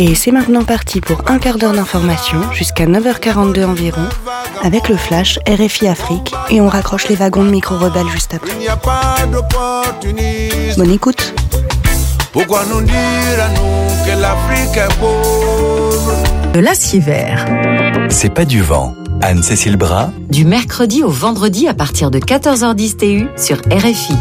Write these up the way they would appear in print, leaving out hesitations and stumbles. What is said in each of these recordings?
Et c'est maintenant parti pour un quart d'heure d'information jusqu'à 9h42 environ avec le flash RFI Afrique et on raccroche les wagons de micro-rebelles juste après. Bonne écoute. Pourquoi nous dire à nous que l'Afrique est pauvre? De l'acier vert. C'est pas du vent. Anne-Cécile Bras. Du mercredi au vendredi à partir de 14h10 TU sur RFI.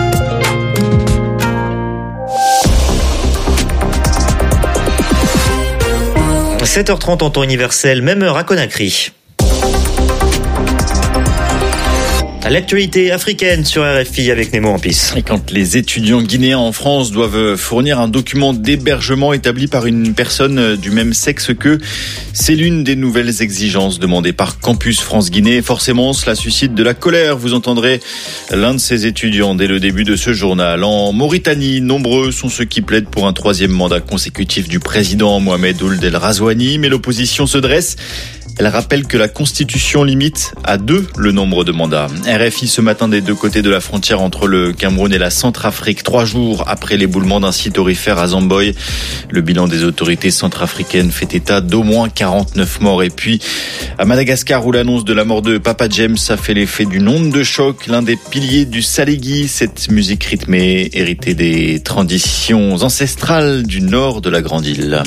7h30 en temps universel, même heure à Conakry. L'actualité africaine sur RFI avec Nemo Ampis. Et quand les étudiants guinéens en France doivent fournir un document d'hébergement établi par une personne du même sexe qu'eux, c'est l'une des nouvelles exigences demandées par Campus France Guinée. Forcément, cela suscite de la colère. Vous entendrez l'un de ces étudiants dès le début de ce journal. En Mauritanie, nombreux sont ceux qui plaident pour un troisième mandat consécutif du président Mohamed Ould El Razouani. Mais l'opposition se dresse. Elle rappelle que la Constitution limite à 2 le nombre de mandats. RFI ce matin des deux côtés de la frontière entre le Cameroun et la Centrafrique, 3 jours après l'éboulement d'un site aurifère à Zamboy. Le bilan des autorités centrafricaines fait état d'au moins 49 morts. Et puis à Madagascar, où l'annonce de la mort de Papa James a fait l'effet d'une onde de choc, l'un des piliers du Salégui, cette musique rythmée héritée des traditions ancestrales du nord de la Grande Île.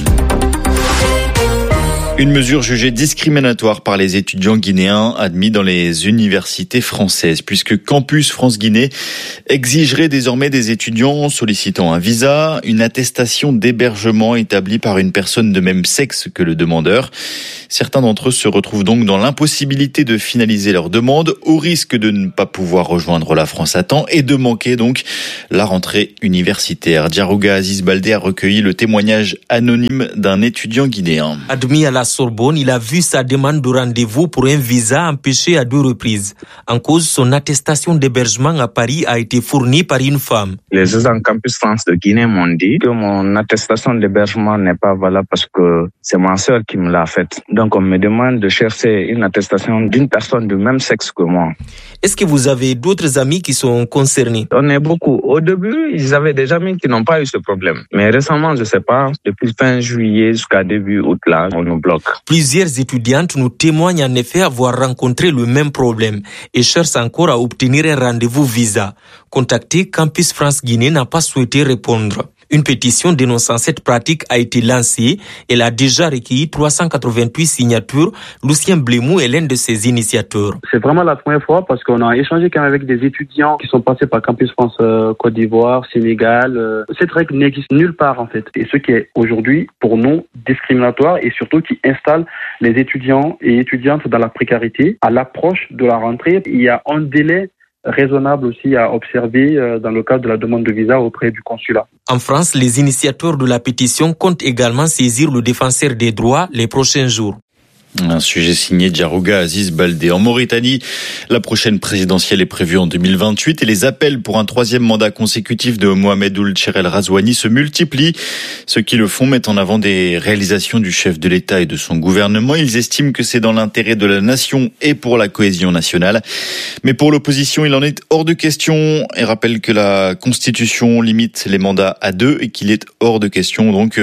Une mesure jugée discriminatoire par les étudiants guinéens admis dans les universités françaises, puisque Campus France Guinée exigerait désormais des étudiants sollicitant un visa, une attestation d'hébergement établie par une personne de même sexe que le demandeur. Certains d'entre eux se retrouvent donc dans l'impossibilité de finaliser leur demande, au risque de ne pas pouvoir rejoindre la France à temps et de manquer donc la rentrée universitaire. Diarouga Aziz Baldé a recueilli le témoignage anonyme d'un étudiant guinéen. Admis à la Sorbonne, il a vu sa demande de rendez-vous pour un visa empêchée à 2 reprises. En cause, son attestation d'hébergement à Paris a été fournie par une femme. Les agents Campus France de Guinée m'ont dit que mon attestation d'hébergement n'est pas valable parce que c'est ma sœur qui me l'a faite. Donc on me demande de chercher une attestation d'une personne du même sexe que moi. Est-ce que vous avez d'autres amis qui sont concernés? On est beaucoup. Au début, ils avaient des amis qui n'ont pas eu ce problème. Mais récemment, je ne sais pas, depuis fin juillet jusqu'à début août, là, on nous bloque. Plusieurs étudiantes nous témoignent en effet avoir rencontré le même problème et cherchent encore à obtenir un rendez-vous visa. Contacté, Campus France Guinée n'a pas souhaité répondre. Une pétition dénonçant cette pratique a été lancée. Elle a déjà recueilli 388 signatures. Lucien Blémou est l'un de ses initiateurs. C'est vraiment la première fois parce qu'on a échangé quand même avec des étudiants qui sont passés par Campus France Côte d'Ivoire, Sénégal. Cette règle n'existe nulle part en fait. Et ce qui est aujourd'hui pour nous discriminatoire et surtout qui installe les étudiants et étudiantes dans la précarité. À l'approche de la rentrée, il y a un délai raisonnable aussi à observer dans le cadre de la demande de visa auprès du consulat. En France, les initiateurs de la pétition comptent également saisir le défenseur des droits les prochains jours. Un sujet signé Diarouga Aziz Baldé. En Mauritanie, la prochaine présidentielle est prévue en 2028 et les appels pour un troisième mandat consécutif de Mohamed Ould El Razouani se multiplient. Ceux qui le font mettent en avant des réalisations du chef de l'État et de son gouvernement. Ils estiment que c'est dans l'intérêt de la nation et pour la cohésion nationale. Mais pour l'opposition, il en est hors de question et rappelle que la Constitution limite les mandats à 2 et qu'il est hors de question donc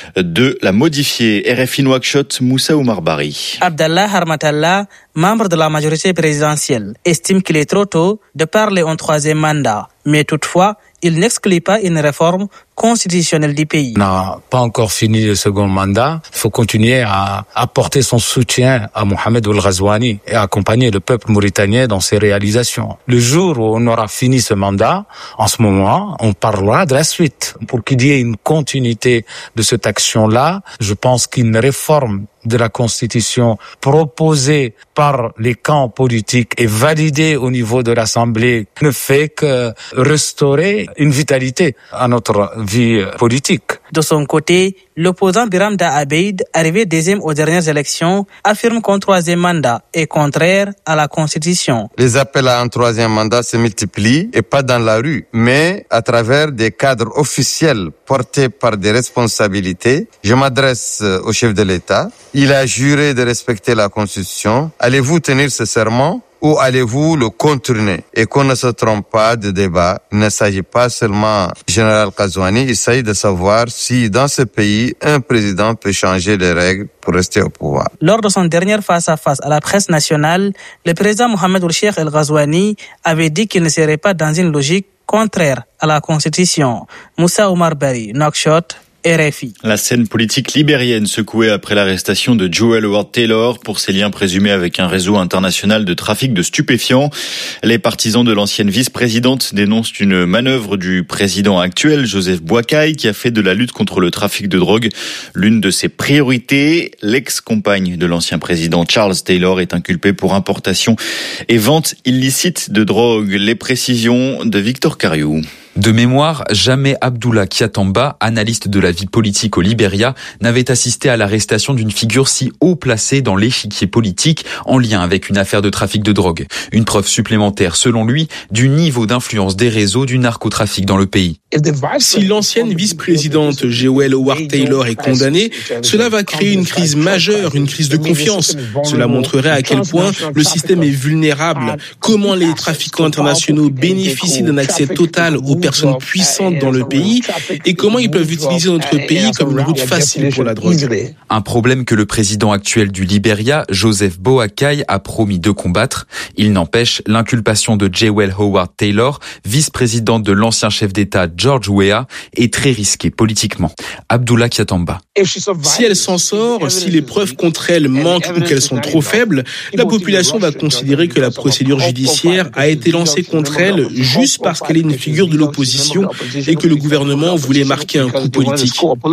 de la modifier. RFI Nouakchott, Moussa Oumar Bari. Abdallah Harmatallah, membre de la majorité présidentielle, estime qu'il est trop tôt de parler en troisième mandat. Mais toutefois, il n'exclut pas une réforme constitutionnelle du pays. On n'a pas encore fini le second mandat. Il faut continuer à apporter son soutien à Mohamed Ould El Razouani et accompagner le peuple mauritanien dans ses réalisations. Le jour où on aura fini ce mandat, en ce moment, on parlera de la suite. Pour qu'il y ait une continuité de cette action-là, je pense qu'une réforme de la Constitution proposée par les camps politiques et validée au niveau de l'Assemblée ne fait que restaurer une vitalité à notre vie politique. De son côté, l'opposant Biram Da Abeid, arrivé deuxième aux dernières élections, affirme qu'un troisième mandat est contraire à la Constitution. Les appels à un troisième mandat se multiplient, et pas dans la rue, mais à travers des cadres officiels portés par des responsabilités. Je m'adresse au chef de l'État. Il a juré de respecter la Constitution. Allez-vous tenir ce serment? ou allez-vous le contourner? Et qu'on ne se trompe pas de débat, il ne s'agit pas seulement du général Ghazouani, il s'agit de savoir si dans ce pays, un président peut changer les règles pour rester au pouvoir. Lors de son dernier face-à-face à la presse nationale, le président Mohamed Ould El Ghazouani avait dit qu'il ne serait pas dans une logique contraire à la Constitution. Moussa Oumar Bari, Nouakchott, RFI. La scène politique libérienne secouée après l'arrestation de Jewel Howard Taylor pour ses liens présumés avec un réseau international de trafic de stupéfiants. Les partisans de l'ancienne vice-présidente dénoncent une manœuvre du président actuel, Joseph Boakai, qui a fait de la lutte contre le trafic de drogue l'une de ses priorités. L'ex-compagne de l'ancien président Charles Taylor est inculpée pour importation et vente illicite de drogue. Les précisions de Victor Cariou. De mémoire, jamais Abdullah Kyatamba, analyste de la vie politique au Libéria, n'avait assisté à l'arrestation d'une figure si haut placée dans l'échiquier politique en lien avec une affaire de trafic de drogue. Une preuve supplémentaire, selon lui, du niveau d'influence des réseaux du narcotrafic dans le pays. Si l'ancienne vice-présidente Jewel Howard Taylor est condamnée, cela va créer une crise majeure, une crise de confiance. Cela montrerait à quel point le système est vulnérable, comment les trafiquants internationaux bénéficient d'un accès total aux personnes puissantes dans le pays et comment ils peuvent utiliser notre pays comme une route facile pour la drogue. Un problème que le président actuel du Libéria, Joseph Boakai, a promis de combattre. Il n'empêche, l'inculpation de Jewel Howard Taylor, vice-présidente de l'ancien chef d'État George Weah, est très risquée politiquement. Abdullah Kyatamba. Si elle s'en sort, si les preuves contre elle manquent ou qu'elles sont trop faibles, la population va considérer que la procédure judiciaire a été lancée contre elle juste parce qu'elle est une figure de l'opposition et que le gouvernement voulait marquer un coup politique.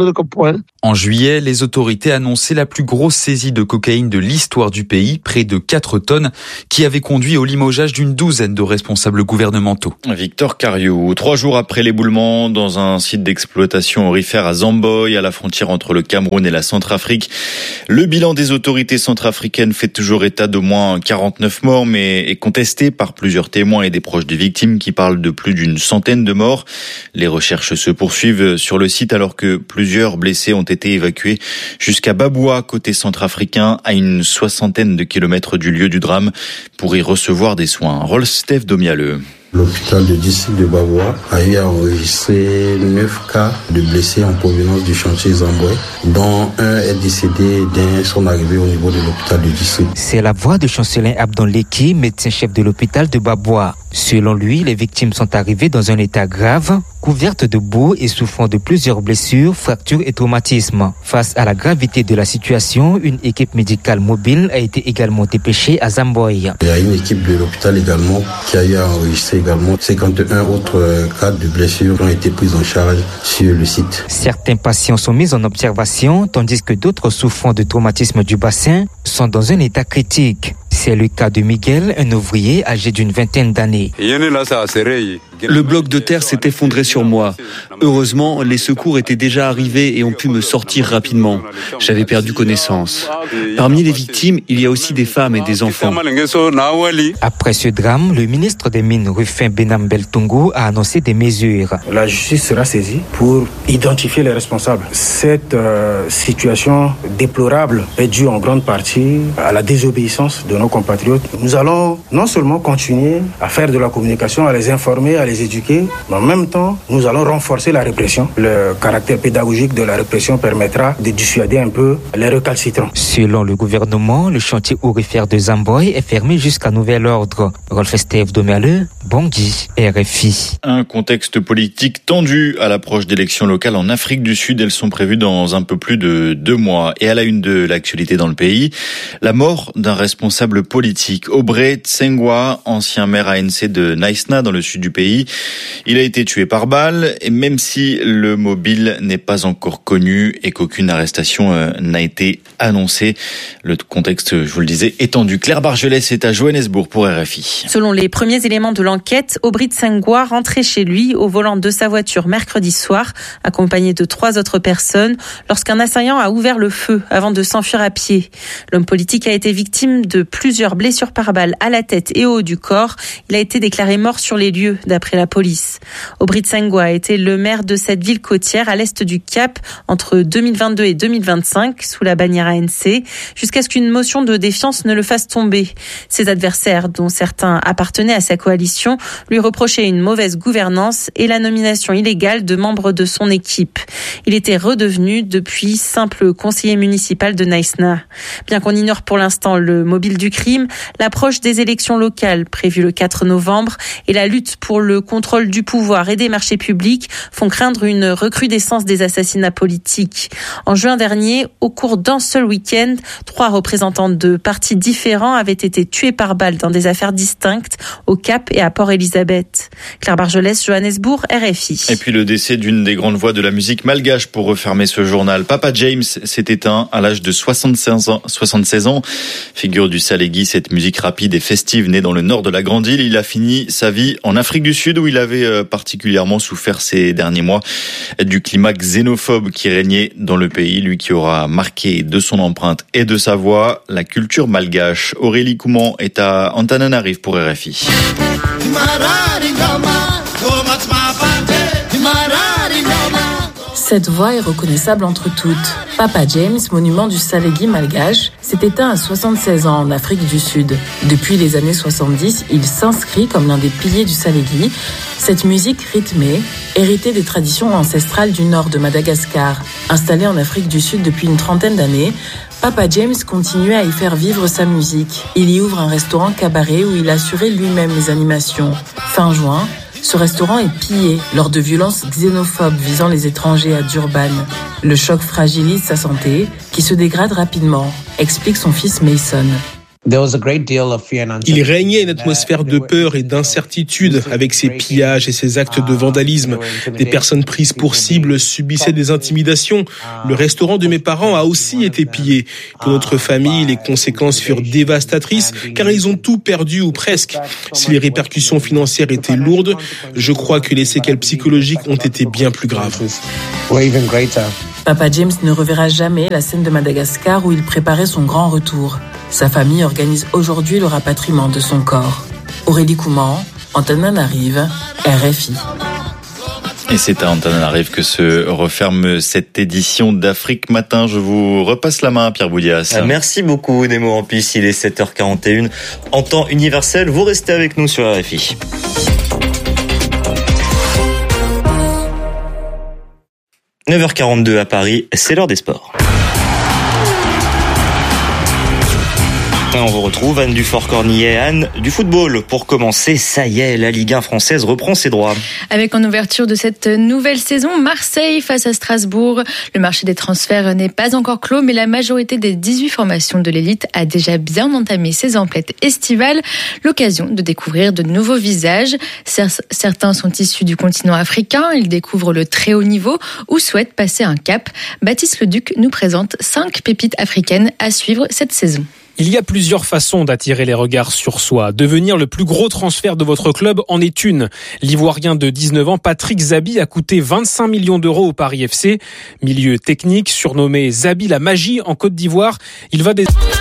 En juillet, les autorités annonçaient la plus grosse saisie de cocaïne de l'histoire du pays, près de 4 tonnes, qui avait conduit au limogeage d'une douzaine de responsables gouvernementaux. Victor Cariou, 3 jours après l'éboulement dans un site d'exploitation aurifère à Zamboy, à la frontière entre le Cameroun et la Centrafrique. Le bilan des autorités centrafricaines fait toujours état d'au moins 49 morts, mais est contesté par plusieurs témoins et des proches des victimes qui parlent de plus d'une centaine de morts. Les recherches se poursuivent sur le site alors que plusieurs blessés ont été évacués jusqu'à Baboua, côté centrafricain, à une 60aine de kilomètres du lieu du drame, pour y recevoir des soins. Rolf-Steph Domialeux. L'hôpital de district de Baboua a eu à enregistrer 9 cas de blessés en provenance du chantier Zamboy, dont un est décédé dès son arrivée au niveau de l'hôpital de district. C'est la voix de Chancelin Abdonleki, médecin-chef de l'hôpital de Baboua. Selon lui, les victimes sont arrivées dans un état grave, couvertes de boue et souffrant de plusieurs blessures, fractures et traumatismes. Face à la gravité de la situation, une équipe médicale mobile a été également dépêchée à Zamboy. Il y a une équipe de l'hôpital également qui a eu à enregistrer également 51 autres cas de blessures qui ont été prises en charge sur le site. Certains patients sont mis en observation, tandis que d'autres souffrant de traumatisme du bassin sont dans un état critique. C'est le cas de Miguel, un ouvrier âgé d'une vingtaine d'années. Le bloc de terre s'est effondré sur moi. Heureusement, les secours étaient déjà arrivés et ont pu me sortir rapidement. J'avais perdu connaissance. Parmi les victimes, il y a aussi des femmes et des enfants. Après ce drame, le ministre des Mines, Rufin Benambel-Tungu, a annoncé des mesures. La justice sera saisie pour identifier les responsables. Cette situation déplorable est due en grande partie à la désobéissance de nos compatriotes. Nous allons non seulement continuer à faire de la communication, à les informer, à les éduquer, mais en même temps, nous allons renforcer la répression. Le caractère pédagogique de la répression permettra de dissuader un peu les récalcitrants. Selon le gouvernement, le chantier aurifère de Zamboy est fermé jusqu'à nouvel ordre. Rolf-Steph Domialeux, Bangui, RFI. Un contexte politique tendu à l'approche d'élections locales en Afrique du Sud. Elles sont prévues dans un peu plus de 2 mois. Et à la une de l'actualité dans le pays, la mort d'un responsable politique, Aubrey Tsengwa, ancien maire ANC de Naïsna dans le sud du pays. Il a été tué par balle et même si le mobile n'est pas encore connu et qu'aucune arrestation n'a été annoncée, le contexte, je vous le disais, est tendu. Claire Bargelès est à Johannesburg pour RFI. Selon les premiers éléments de l'enquête, Aubrey Tsengwa rentrait chez lui au volant de sa voiture mercredi soir, accompagné de 3 autres personnes, lorsqu'un assaillant a ouvert le feu avant de s'enfuir à pied. L'homme politique a été victime de plusieurs blessures par balle à la tête et au haut du corps. Il a été déclaré mort sur les lieux, d'après d'après la police. Aubry Sengwa a été le maire de cette ville côtière à l'est du Cap entre 2022 et 2025 sous la bannière ANC, jusqu'à ce qu'une motion de défiance ne le fasse tomber. Ses adversaires, dont certains appartenaient à sa coalition, lui reprochaient une mauvaise gouvernance et la nomination illégale de membres de son équipe. Il était redevenu depuis simple conseiller municipal de Naïsna. Bien qu'on ignore pour l'instant le mobile du crime, l'approche des élections locales prévues le 4 novembre et la lutte pour le contrôle du pouvoir et des marchés publics font craindre une recrudescence des assassinats politiques. En juin dernier, au cours d'un seul week-end, 3 représentants de partis différents avaient été tués par balle dans des affaires distinctes au Cap et à Port-Elizabeth. Claire Bargelès, Johannesburg, RFI. Et puis le décès d'une des grandes voix de la musique malgache pour refermer ce journal. Papa James s'est éteint à l'âge de 76 ans. Figure du Salégui, cette musique rapide et festive née dans le nord de la Grande Île. Il a fini sa vie en Afrique du Sud où il avait particulièrement souffert ces derniers mois du climat xénophobe qui régnait dans le pays. Lui qui aura marqué de son empreinte et de sa voix la culture malgache. Aurélie Couman est à Antananarive pour RFI. Cette voix est reconnaissable entre toutes. Papa James, monument du Salégui malgache, s'est éteint à 76 ans en Afrique du Sud. Depuis les années 70, il s'inscrit comme l'un des piliers du Salégui. Cette musique rythmée, héritée des traditions ancestrales du nord de Madagascar, installée en Afrique du Sud depuis une trentaine d'années, Papa James continuait à y faire vivre sa musique. Il y ouvre un restaurant cabaret où il assurait lui-même les animations. Fin juin, ce restaurant est pillé lors de violences xénophobes visant les étrangers à Durban. Le choc fragilise sa santé, qui se dégrade rapidement, explique son fils Mason. Il régnait une atmosphère de peur et d'incertitude avec ces pillages et ces actes de vandalisme. Des personnes prises pour cible subissaient des intimidations. Le restaurant de mes parents a aussi été pillé. Pour notre famille, les conséquences furent dévastatrices car ils ont tout perdu ou presque. Si les répercussions financières étaient lourdes, je crois que les séquelles psychologiques ont été bien plus graves. Papa James ne reverra jamais la scène de Madagascar où il préparait son grand retour. Sa famille organise aujourd'hui le rapatriement de son corps. Aurélie Couman, Antananarive, RFI. Et c'est à Antananarive que se referme cette édition d'Afrique Matin. Je vous repasse la main, Pierre Boudias. Merci beaucoup, Nemo Rampis. Il est 7h41. En temps universel, vous restez avec nous sur RFI. « 9h42 à Paris, c'est l'heure des sports. On vous retrouve Anne Dufort-Cornillet et Anne du football. Pour commencer, ça y est, la Ligue 1 française reprend ses droits. Avec en ouverture de cette nouvelle saison, Marseille face à Strasbourg. Le marché des transferts n'est pas encore clos, mais la majorité des 18 formations de l'élite a déjà bien entamé ses emplettes estivales. L'occasion de découvrir de nouveaux visages. Certains sont issus du continent africain. Ils découvrent le très haut niveau ou souhaitent passer un cap. Baptiste Leduc nous présente 5 pépites africaines à suivre cette saison. Il y a plusieurs façons d'attirer les regards sur soi. Devenir le plus gros transfert de votre club en est une. L'Ivoirien de 19 ans, Patrick Zabi, a coûté 25 millions d'euros au Paris FC. Milieu technique, surnommé Zabi la magie en Côte d'Ivoire, il va